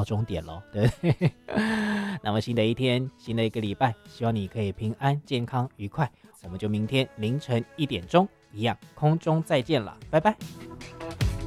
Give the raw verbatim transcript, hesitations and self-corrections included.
钟点咯，对不对？那么新的一天，新的一个礼拜，希望你可以平安、健康、愉快。我们就明天凌晨一点钟一样空中再见了，拜拜。